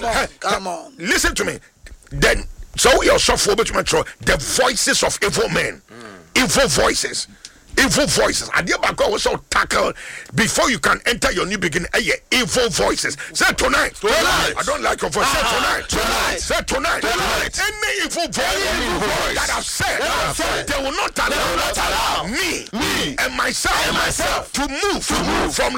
Come on. Listen to me. Then, so you're so for the voices of evil men, evil voices. Evil voices. I dear back also tackle before you can enter your new beginning. Evil voices. Say tonight. I don't like your voice. Say tonight. Say tonight. Any evil voice that I've said, they will not allow me and myself to move from